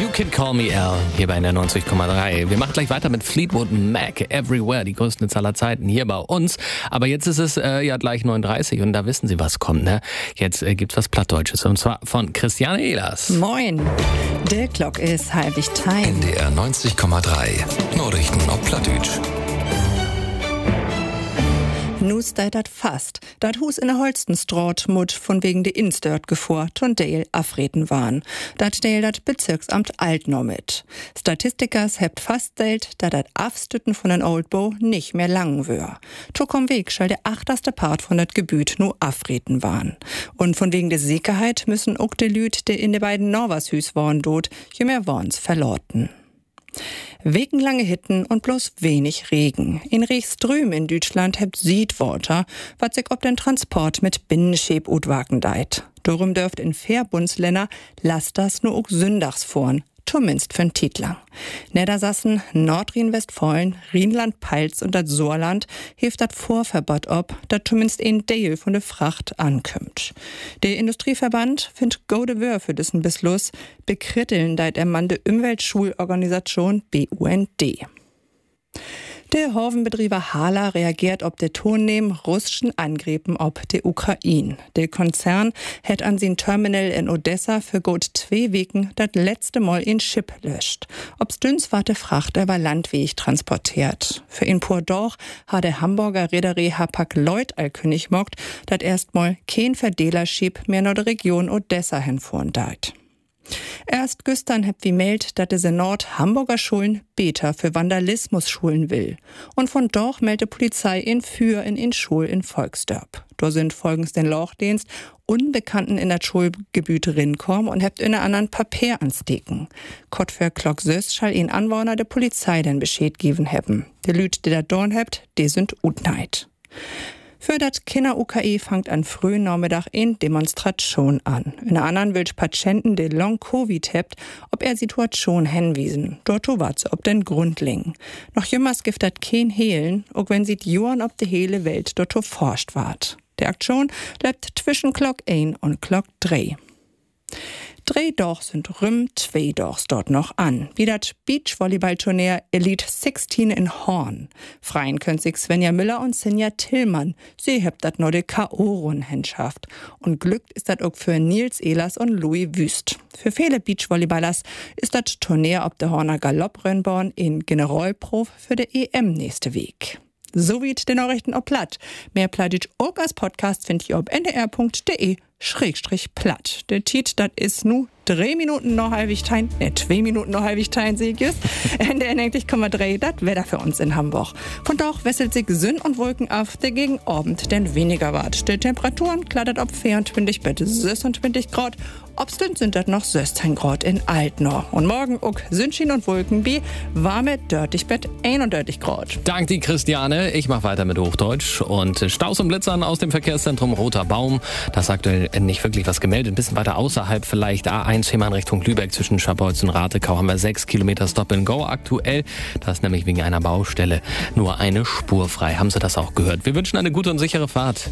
You Can Call Me Al, hier bei der 90,3. Wir machen gleich weiter mit Fleetwood Mac, Everywhere, die größten Hits aller Zeiten hier bei uns. Aber jetzt ist es gleich 9:30 und da wissen Sie, was kommt, ne? Jetzt gibt's was Plattdeutsches und zwar von Christiane Ehlers. Moin, der Glock ist halbig time. NDR 90,3, Nachrichten auf Plattdeutsch. Nus dat fast. Dat Hus in der Holstenstraat mut von wegen de Instört gefuhr, ton Dale afreden waren. Dat Dale dat Bezirksamt Altnau mit. Statistikers hebt faststellt, dat Afstütten von den Oldbo nicht mehr lang wör. Tokom Weg schall der 8. Part von dat Gebüt nu afreden waren. Und von wegen der Sicherheit müssen ook de Lüt, de in de beiden Norvershüs worn dot, je mehr worns verlorten. Wegenlange Hitten und bloß wenig Regen. In Riechström in Deutschland hebt Südwater, wat sich ob den Transport mit Binnenschäb utwaken deit. Darum dürft in Verbundsländer Lasters nur auch sündags vorn, zumindest für'n Titlang. Niedersassen, Nordrhein-Westfalen, Rheinland-Pfalz und das Saarland hilft dat Vorverbot ob, dat zumindest ein Teil von der Fracht ankümmt. Der Industrieverband findet gode Wör für diesen Beschluss, bekritteln deit der Mann der Umweltschulorganisation BUND. Der Hafenbetrieber Hala reagiert ob der tonehmen russischen Angriffen ob der Ukraine. Der Konzern hat an sein Terminal in Odessa für gut 2 Wochen das letzte Mal in Schiff löscht. Ob's dünnswarte Fracht über Landweg transportiert. Für ihn pur doch hat der Hamburger Reederei Hapag-Lloyd allkönig mockt, dat erstmal kein Verdeelerschiff mehr nach der Region Odessa hinfuhren deit. Erst gestern hebt wie meldt, dat de Senat Hamburger Schulen Beter für Vandalismus schulen will. Und von dort meldet Polizei in Schul in Volksdörp. Da sind folgens den Lochdienst Unbekannten in das Schulgebiet rinkommen und hebt in einer anderen Papier anstecken. Kott für Klock Sös schall ihn Anwohner der Polizei den Bescheid geben hebben. De Lüt, die da dorn hebt, die sind utneid. Für das Kinder-UKE fangt an frühen Nachmittag in Demonstration an. In der anderen will Patienten, die Long-Covid hebt, ob Situation hinwiesen. Dort war's ob den Grundling. Noch jümmers gibt dat kein Hehlen, auch wenn sie Johann ob die hele Welt dort forscht ward. Die Aktion bleibt zwischen Glock 1 und Glock 3. 3 Dochs sind rüm, 2 Dochs dort noch an. Wie das Beachvolleyball-Turnier Elite 16 in Horn. Freien können sich Svenja Müller und Sinja Tillmann. Sie hebt dat noch die K.O.-Run-Henschaft. Und glückt ist dat auch für Nils Ehlers und Louis Wüst. Für viele Beachvolleyballers ist das Turnier ob der Horner Galopprennbahn in Generalprof für der EM nächste Weg. So wie den Nachrichten ob Platt. Mehr Plattdeutsch auch als Podcast findet ihr auf ndr.de/platt. Der Titel, das ist nu 3 Minuten noch halbig tein, 2 Minuten noch halbig tein, sehe ich es. NDR 90,3, das Wetter für uns in Hamburg. Von dort wesselt sich Sünn und Wolken auf, der gegen Abend denn weniger wart. Die Temperaturen klattert ob 24 bis 26 Grad. Obstünd sind das noch 16 Grad in Altnau. Und morgen auch Sündschien und Wolken wie warme dörtig Bett 31 Grad. Dank die Christiane. Ich mache weiter mit Hochdeutsch und Staus und Blitzern aus dem Verkehrszentrum Roter Baum. Das ist aktuell nicht wirklich was gemeldet. Ein bisschen weiter außerhalb vielleicht A1 Fehmarn Richtung Lübeck zwischen Scharbeutz und Ratekau haben wir 6 Kilometer Stop and Go aktuell. Das ist nämlich wegen einer Baustelle nur eine Spur frei. Haben Sie das auch gehört? Wir wünschen eine gute und sichere Fahrt.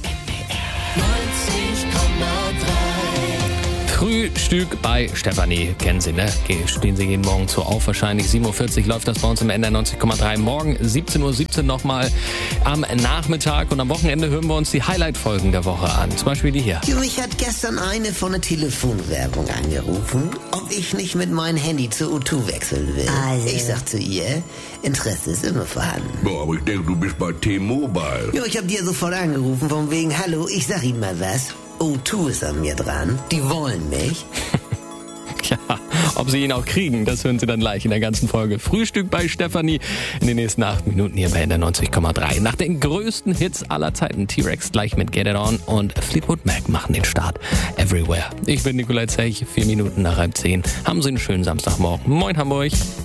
Frühstück bei Stefanie. Kennen Sie, ne? Stehen Sie jeden Morgen zu auf. Wahrscheinlich 7:40 Uhr läuft das bei uns im NDR 90,3. Morgen 17:17 Uhr nochmal am Nachmittag. Und am Wochenende hören wir uns die Highlight-Folgen der Woche an. Zum Beispiel die hier. Du, mich hat gestern eine von der Telefonwerbung angerufen, ob ich nicht mit meinem Handy zu O2 wechseln will. Also. Ich sag zu ihr, Interesse ist immer vorhanden. Boah, aber ich denke, du bist bei T-Mobile. Jo, ich hab dir sofort angerufen, von wegen, hallo, ich sag Ihnen mal was. O2 ist an mir dran, die wollen mich. Ja, ob Sie ihn auch kriegen, das hören Sie dann gleich in der ganzen Folge. Frühstück bei Stefanie in den nächsten 8 Minuten hier bei NDR 90,3. Nach den größten Hits aller Zeiten, T-Rex gleich mit Get It On und Fleetwood Mac machen den Start Everywhere. Ich bin Nikolai Zech, 4 Minuten nach 9:30. Haben Sie einen schönen Samstagmorgen. Moin Hamburg.